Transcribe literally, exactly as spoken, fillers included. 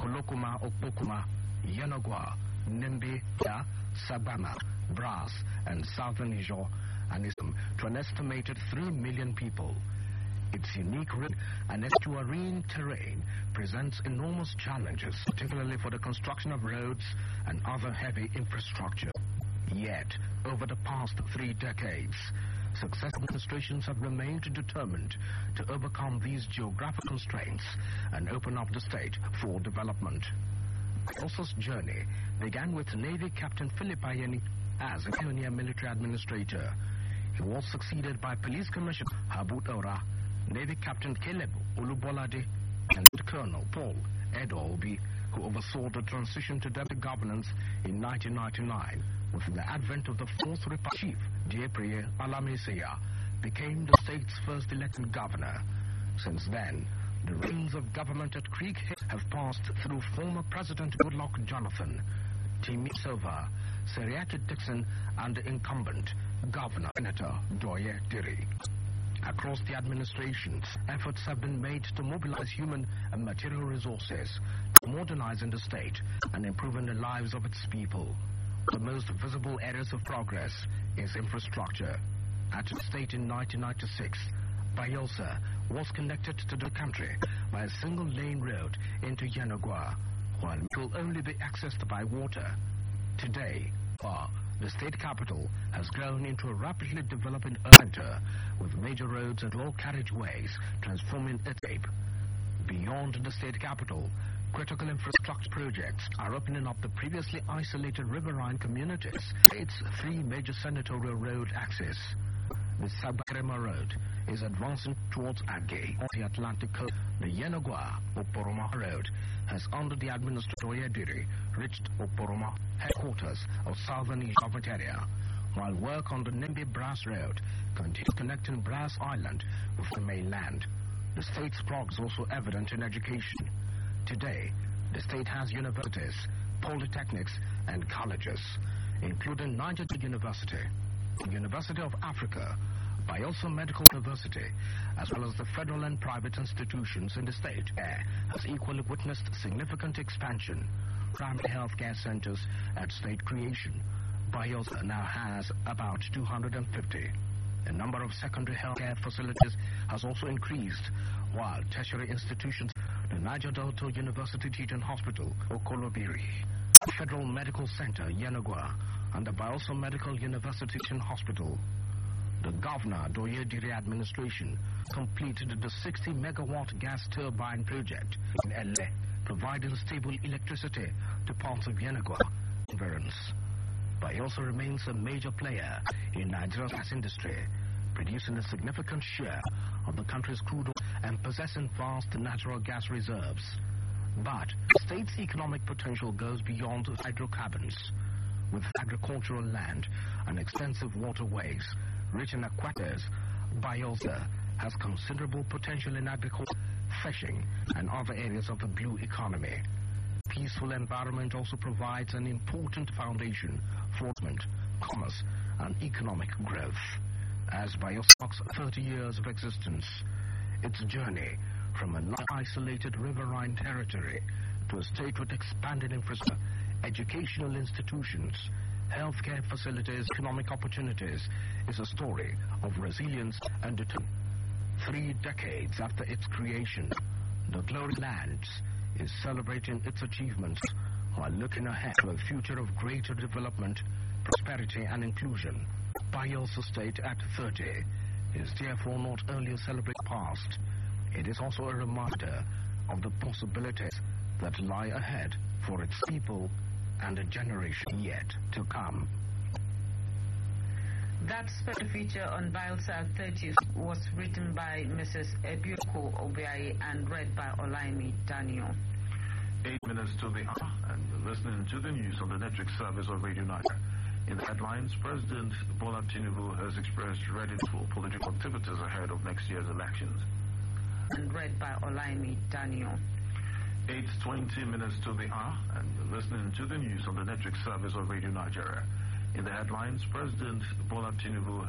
Olokuma, Okpokuma, Yenogwa, Nimbi, Sabana, Brass, and Southern Ijo, and is to an estimated three million people. Its unique river and estuarine terrain presents enormous challenges, particularly for the construction of roads and other heavy infrastructure. Yet, over the past three decades, successive administrations have remained determined to overcome these geographic constraints and open up the state for development. Bayelsa's journey began with Navy Captain Philip Ayeni as a pioneer military administrator. He was succeeded by Police Commissioner Habut Ora, Navy Captain Caleb Ulubolade, and Colonel Paul Edobi, who oversaw the transition to deputy governance in nineteen ninety-nine. With the advent of the Fourth Republic, Chief Dieprie Alameseya became the state's first elected governor. Since then, the reins of government at Creek Hill have passed through former President Goodluck Jonathan, Timi Silva, Seriake Dixon, and the incumbent Governor Senator Doye Diri. Across the administrations, efforts have been made to mobilize human and material resources, to modernizing the state and improving the lives of its people. The most visible areas of progress is infrastructure. At its state in nineteen ninety-six, Bayelsa was connected to the country by a single-lane road into Yenogwa, while it will only be accessed by water. Today, the state capital has grown into a rapidly developing center with major roads and low carriageways transforming its shape. Beyond the state capital, critical infrastructure projects are opening up the previously isolated riverine communities. Its three major senatorial road axes. The Sabarema Road is advancing towards Agay on the Atlantic coast. The Yenogwa Oporoma Road has, under the administrator Diri, reached Oporoma headquarters of Southern East Government area, while work on the Nimbi Brass Road continues connecting Brass Island with the mainland. The state's progress is also evident in education. Today, the state has universities, polytechnics, and colleges, including Niger University, the University of Africa, Bayelsa Medical University, as well as the federal and private institutions in the state, has equally witnessed significant expansion. Primary healthcare centers at state creation. Bayelsa now has about two hundred fifty. The number of secondary healthcare facilities has also increased, while tertiary institutions, the Niger Delta University Teaching Hospital, Okolobiri, Federal Medical Center, Yenogwa, and the Bayelsa Medical University Teaching Hospital. The Governor Doye Diri administration completed the sixty megawatt gas turbine project in Ele, providing stable electricity to parts of Yenogwa environs. Bayelsa remains a major player in Nigeria's gas industry, producing a significant share of the country's crude oil and possessing vast natural gas reserves. But the state's economic potential goes beyond hydrocarbons. With agricultural land and extensive waterways rich in aquifers, Bayelsa has considerable potential in agriculture, fishing, and other areas of the blue economy. Peaceful environment also provides an important foundation for development, commerce, and economic growth. As Bayelsa's thirty years of existence, its journey from an isolated riverine territory to a state with expanded infrastructure, educational institutions, healthcare facilities, economic opportunities, is a story of resilience and determination. Three decades after its creation, the Glory Lands is celebrating its achievements while looking ahead to a future of greater development, prosperity, and inclusion. Bayelsa State at thirty is therefore not only a celebrating past, it is also a reminder of the possibilities that lie ahead for its people and a generation yet to come. That special feature on Bayelsa thirty was written by Missus Ebioko Obiaye and read by Olaimi Daniel. Eight minutes to the hour, and you're listening to the news on the network service of Radio Niger. In the headlines, President Bola Tinubu has expressed readiness for political activities ahead of next year's elections. And read by Olaimi Daniel. eight twenty minutes to the hour, and you're listening to the news on the network service of Radio Nigeria. In the headlines, President Bola Tinubu